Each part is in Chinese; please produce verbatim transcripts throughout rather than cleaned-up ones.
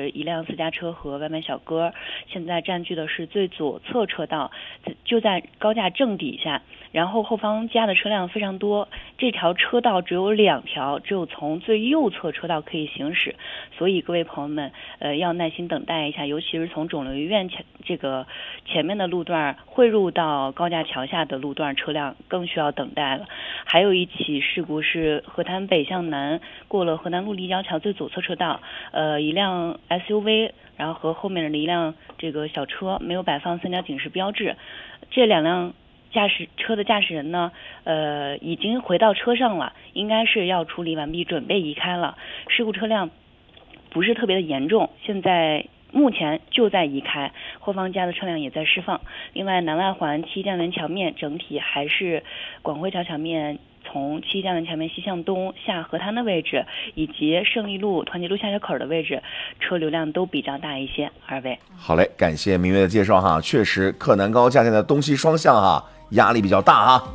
是一辆私家车和外卖小哥，现在占据的是最左侧车道，就在高架正底下，然后后方加的车辆非常多，这条车道只有两条，只有从最右侧车道可以行驶，所以各位朋友们呃要耐心等待一下，尤其是从肿瘤医院前这个前面的路段汇入到高架桥下的路段，车辆更需要等待了。还有一起事故是河滩北向南过了河南路立交桥最左侧车道，呃一辆 S U V 然后和后面的一辆这个小车没有摆放三角警示标志，这两辆驾驶车的驾驶人呢，呃，已经回到车上了，应该是要处理完毕，准备移开了。事故车辆不是特别的严重，现在目前就在移开，后方加的车辆也在释放。另外，南外环七江源桥面整体还是广汇桥桥面从七江源桥面西向东下河滩的位置，以及胜利路、团结路下小口的位置，车流量都比较大一些。二位， 好嘞，感谢明月的介绍哈，确实柯南高架现在东西双向哈，压力比较大哈。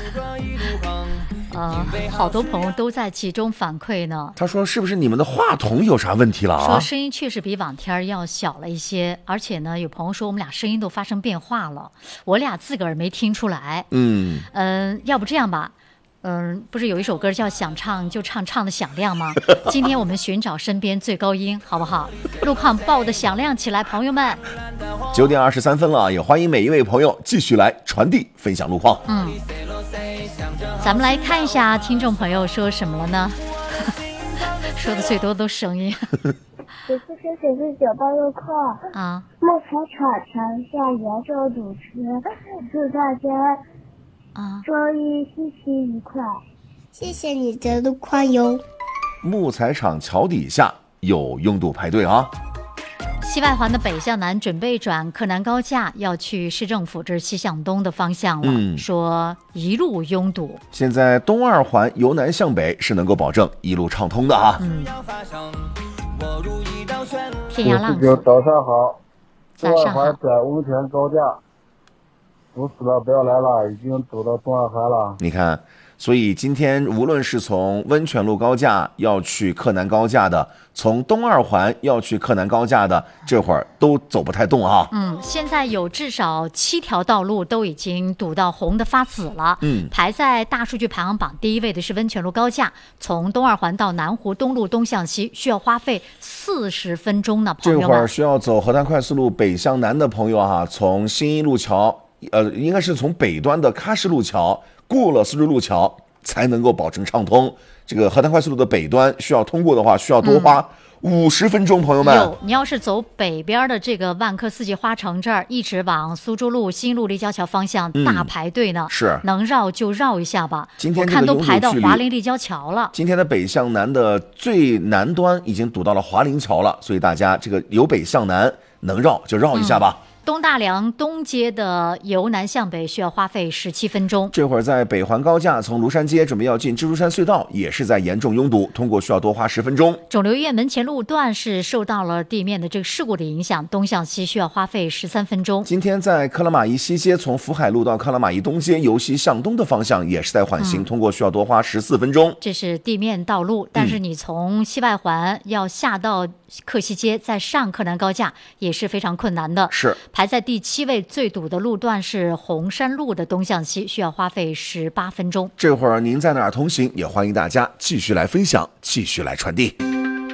呃，好多朋友都在集中反馈呢。 他说：“是不是你们的话筒有啥问题了啊？” 说声音确实比往天要小了一些，而且呢，有朋友说我们俩声音都发生变化了，我俩自个儿没听出来。 嗯嗯、呃，要不这样吧。嗯，不是有一首歌叫想唱就唱，唱的响亮吗？今天我们寻找身边最高音，好不好？路况报的响亮起来，朋友们。 九点二十三分了，也欢迎每一位朋友继续来传递分享路况。 嗯，咱们来看一下听众朋友说什么了呢？说的最多都声音。 九四十九四九八路况啊， 木材厂城下严重堵车，祝大家啊， 周一心情愉快。谢谢你的路况哟。 木材厂桥底下有拥堵排队啊。 西外环的北向南准备转柯南高架，要去市政府这是西向东的方向了。嗯，说一路拥堵。现在东二环由南向北是能够保证一路畅通的啊。 嗯。天涯浪子， 早上好。 早上好。 东二环转温泉高架。堵死了，不要来了，已经走到东二环了。 你看，所以今天无论是从温泉路高架要去柯南高架的，从东二环要去柯南高架的，这会儿都走不太动啊。 嗯，现在有至少七条道路都已经堵到红的发紫了。 嗯， 排在大数据排行榜第一位的是温泉路高架，从东二环到南湖东路东向西需要花费四十分钟呢。朋友们， 这会儿需要走河滩快速路北向南的朋友啊，从新一路桥。呃，应该是从北端的喀什路桥过了苏州路桥才能够保证畅通。这个河滩快速路的北端需要通过的话，需要多花五十分钟。嗯、朋友们， 有你要是走北边的这个万科四季花城这儿，一直往苏州路、新路立交桥方向、嗯、大排队呢。 是， 能绕就绕一下吧。 今天我看都排到华林立交桥了。 今天的北向南的最南端已经堵到了华林桥了，所以大家这个由北向南能绕就绕一下吧。 嗯，东大梁东街的由南向北需要花费十七分钟。 这会儿在北环高架从庐山街准备要进蜘蛛山隧道，也是在严重拥堵，通过需要多花十分钟。 肿瘤医院门前路段是受到了地面的这个事故的影响，东向西需要花费十三分钟。 今天在克拉玛依西街从福海路到克拉玛依东街由西向东的方向也是在缓行，嗯、通过需要多花十四分钟。 这是地面道路，但是你从西外环要下到克西街再上柯南高架也是非常困难的。 是。 排在第七位最堵的路段是红山路的东向西，需要花费十八分钟。 这会儿您在哪儿通行，也欢迎大家继续来分享，继续来传递。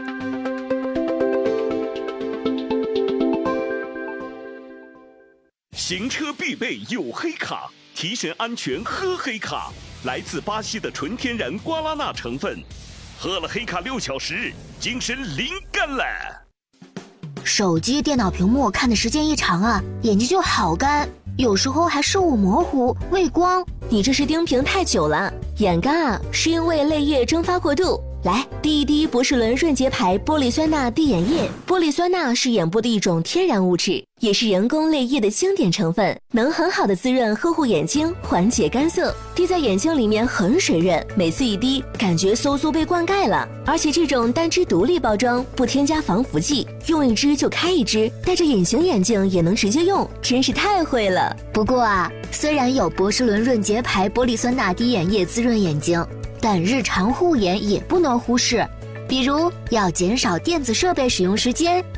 行车必备有黑卡，提神安全喝黑卡。来自巴西的纯天然瓜拉纳成分，喝了黑卡六小时，精神灵感了。 手机、电脑屏幕看的时间一长啊，眼睛就好干，有时候还视物模糊、畏光。你这是盯屏太久了，眼干啊，是因为泪液蒸发过度。来，滴一滴博士伦润洁牌玻璃酸钠滴眼液。玻璃酸钠是眼部的一种天然物质，也是人工泪液的经典成分，能很好的滋润呵护眼睛，缓解干涩。滴在眼睛里面很水润，每次一滴，感觉嗖嗖被灌溉了。而且这种单支独立包装，不添加防腐剂，用一支就开一支，戴着隐形眼镜也能直接用，真是太会了。 不过啊，虽然有博士伦润洁牌玻璃酸钠滴眼液滋润眼睛，但日常护眼也不能忽视，比如要减少电子设备使用时间，